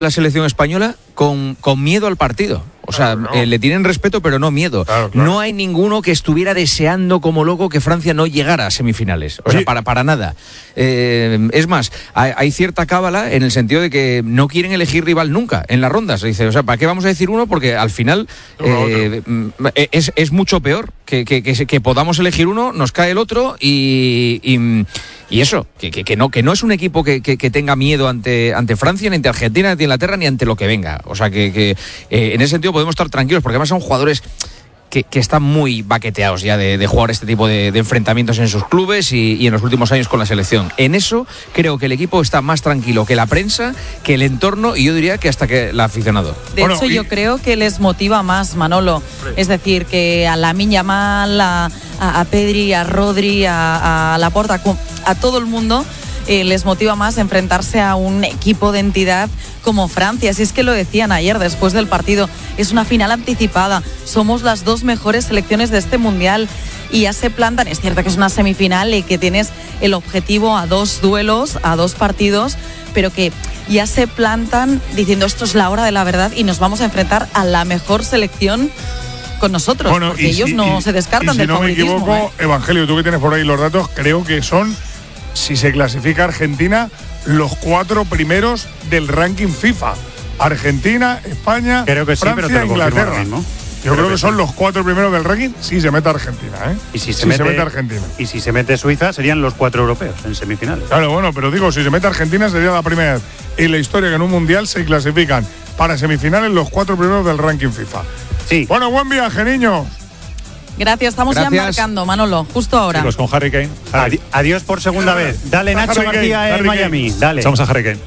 la selección española con miedo al partido. O sea, le tienen respeto, pero no miedo. Claro. No hay ninguno que estuviera deseando como loco que Francia no llegara a semifinales. O sea, para nada. Es más, hay cierta cábala en el sentido de que no quieren elegir rival nunca en las rondas. Dice, o sea, ¿para qué vamos a decir uno? Porque al final es mucho peor que podamos elegir uno, nos cae el otro y eso, que no es un equipo que tenga miedo ante Francia, ni ante Argentina, ni ante Inglaterra, ni ante lo que venga. O sea, que en ese sentido podemos estar tranquilos, porque además son jugadores que están muy baqueteados ya de jugar este tipo de enfrentamientos en sus clubes y en los últimos años con la selección. En eso creo que el equipo está más tranquilo que la prensa, que el entorno y yo diría que hasta que el aficionado. De hecho, yo creo que les motiva más, Manolo. Es decir, que a Lamine Yamal, a Pedri, a Rodri, a Laporta, a todo el mundo les motiva más enfrentarse a un equipo de entidad como Francia. Si es que lo decían ayer después del partido, es una final anticipada, somos las dos mejores selecciones de este mundial y ya se plantan. Es cierto que es una semifinal y que tienes el objetivo a 2 duelos, a 2 partidos, pero que ya se plantan diciendo esto es la hora de la verdad y nos vamos a enfrentar a la mejor selección con nosotros, porque ellos no se descartan del favoritismo. Si no me equivoco, Evangelio, tú que tienes por ahí los datos, creo que son, si se clasifica Argentina, los 4 primeros del ranking FIFA. Argentina, España, creo que Francia, sí, pero Inglaterra. Yo creo que son los 4 primeros del ranking si se mete Argentina, ¿eh? Y si se mete Argentina. Y si se mete Suiza, serían los 4 europeos en semifinales. Claro, bueno, pero digo, si se mete Argentina sería la primera vez en la historia que en un mundial se clasifican para semifinales los 4 primeros del ranking FIFA. Sí. Bueno, buen viaje, niños. Gracias, estamos ya embarcando, Manolo, justo ahora. Chicos, con Harry Kane. Adiós por segunda vez. Dale, Nacho García en Miami. Dale. Vamos a Harry Kane.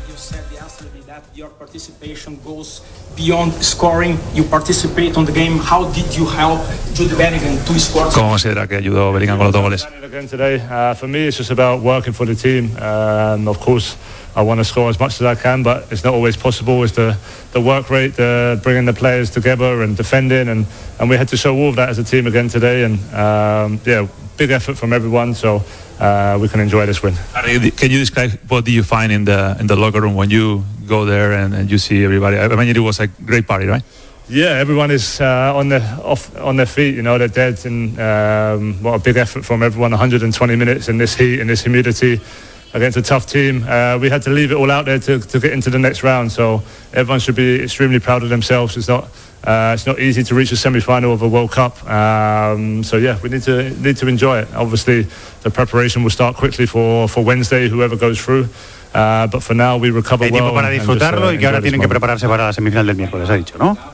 Beyond scoring, you participate on the game. How did you help Jude Bellingham to score? ¿Cómo considera que ayudó Bellingham con los 2 goles? For me, it's just about working for the team. Of course, I want to score as much as I can, but it's not always possible. It's the work rate, bringing the players together and defending, and we had to show all of that as a team again today. And big effort from everyone. So. We can enjoy this win. Can you describe what do you find in the locker room when you go there and you see everybody? I mean, it was a great party, right? Yeah, everyone is on their feet. You know, they're dead, and what a big effort from everyone. 120 minutes in this heat, in this humidity, against a tough team. We had to leave it all out there to get into the next round. So everyone should be extremely proud of themselves. It's not easy to reach a semi-final of a World Cup. So yeah, we need to enjoy it. Obviously, the preparation will start quickly for Wednesday, whoever goes through. But for now, we recover well. Hay tiempo para disfrutarlo y que ahora tienen que prepararse para la semifinal del miércoles, ha dicho, ¿no?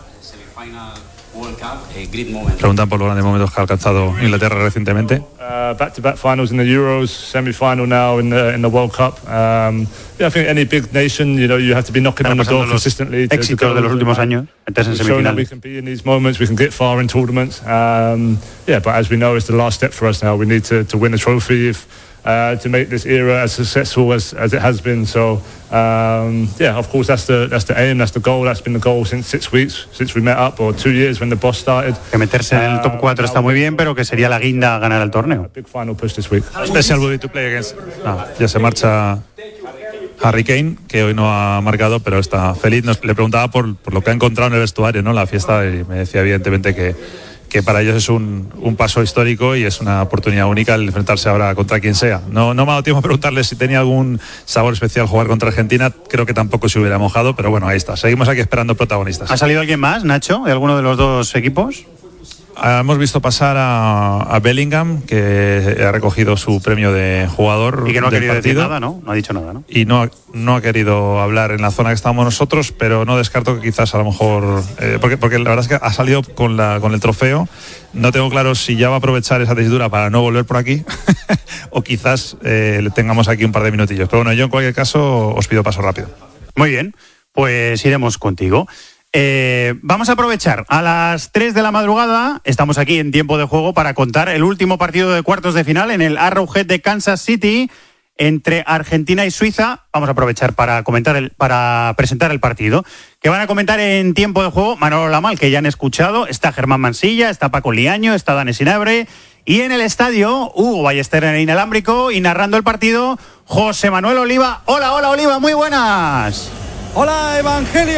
Preguntan por los grandes momentos que ha alcanzado Inglaterra recientemente. Back-to-back finals in the Euros, semi-final now in the World Cup. I think any big nation, you have to be knocking on the door consistently. Éxitos de los últimos años, antes en semifinales. We can be in these moments, we can get far in tournaments. But as we know, it's the last step for us now. We need to win a trophy to make this era as successful as it has been. So, of course, that's the aim, that's the goal. That's been the goal since 6 weeks, since we met up, or 2 years when the boss started. Que meterse en el top 4 está muy bien, pero que sería la guinda ganar el torneo. Big final push this week. Special will be to play against. Ya se marcha Harry Kane, que hoy no ha marcado, pero está feliz. Le preguntaba por lo que ha encontrado en el vestuario, ¿no? La fiesta, y me decía evidentemente que para ellos es un paso histórico y es una oportunidad única el enfrentarse ahora contra quien sea. No me ha dado tiempo a preguntarle si tenía algún sabor especial jugar contra Argentina. Creo que tampoco se hubiera mojado, pero bueno, ahí está. Seguimos aquí esperando protagonistas. ¿Ha salido alguien más, Nacho, de alguno de los dos equipos? Hemos visto pasar a Bellingham, que ha recogido su premio de jugador. Y que no ha querido decir nada, ¿no? No ha dicho nada, ¿no? Y no ha querido hablar en la zona que estábamos nosotros, pero no descarto que quizás a lo mejor... porque la verdad es que ha salido con el trofeo. No tengo claro si ya va a aprovechar esa tesitura para no volver por aquí o quizás le tengamos aquí un par de minutillos. Pero bueno, yo en cualquier caso os pido paso rápido. Muy bien, pues iremos contigo. Vamos a aprovechar a las 3 de la madrugada, estamos aquí en tiempo de juego para contar el último partido de cuartos de final en el Arrowhead de Kansas City entre Argentina y Suiza. Vamos a aprovechar para para presentar el partido que van a comentar en tiempo de juego Manolo Lamal, que ya han escuchado, está Germán Mansilla, está Paco Liaño, está Dani Sinabre, y en el estadio Hugo Ballester en el inalámbrico, y narrando el partido José Manuel Oliva. Hola Oliva, muy buenas. Hola Evangelio.